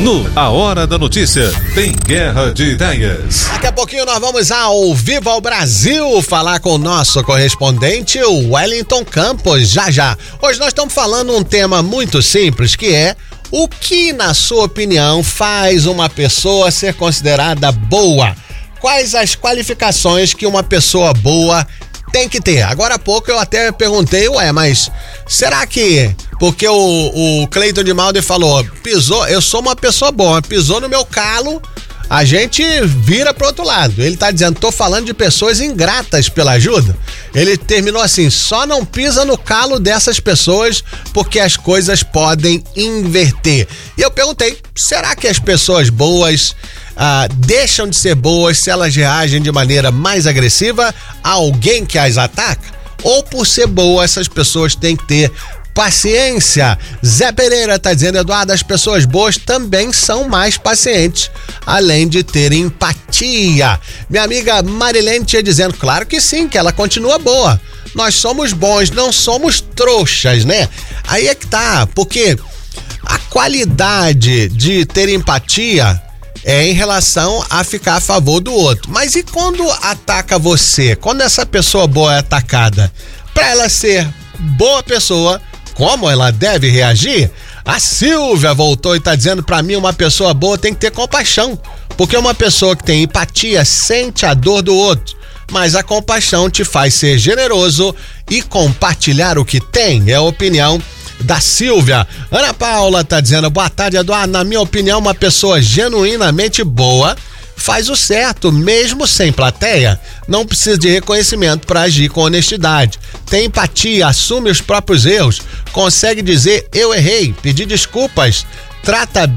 No A Hora da Notícia, tem Guerra de Ideias. Daqui a pouquinho nós vamos ao Viva o Brasil falar com o nosso correspondente, o Wellington Campos, já. Hoje nós estamos falando um tema muito simples, que é o que, na sua opinião, faz uma pessoa ser considerada boa? Quais as qualificações que uma pessoa boa tem que ter? Agora há pouco eu até perguntei, mas será que... Porque o Cleiton de Malder falou, pisou, eu sou uma pessoa boa, pisou no meu calo, a gente vira pro outro lado. Ele tá dizendo, tô falando de pessoas ingratas pela ajuda. Ele terminou assim, só não pisa no calo dessas pessoas porque as coisas podem inverter. E eu perguntei, será que as pessoas boas deixam de ser boas se elas reagem de maneira mais agressiva a alguém que as ataca? Ou por ser boa, essas pessoas têm que ter paciência? Zé Pereira tá dizendo, Eduardo, as pessoas boas também são mais pacientes, além de ter empatia. Minha amiga Marilene tinha dizendo, claro que sim, que ela continua boa. Nós somos bons, não somos trouxas, né? Aí é que tá, porque a qualidade de ter empatia é em relação a ficar a favor do outro. Mas e quando ataca você? Quando essa pessoa boa é atacada? Para ela ser boa pessoa, como ela deve reagir? A Silvia voltou e tá dizendo, pra mim uma pessoa boa tem que ter compaixão, porque uma pessoa que tem empatia sente a dor do outro, mas a compaixão te faz ser generoso e compartilhar o que tem. É a opinião da Silvia. Ana Paula tá dizendo, boa tarde, Eduardo, na minha opinião uma pessoa genuinamente boa faz o certo, mesmo sem plateia. Não precisa de reconhecimento para agir com honestidade. Tem empatia, assume os próprios erros, consegue dizer eu errei, pedir desculpas, trata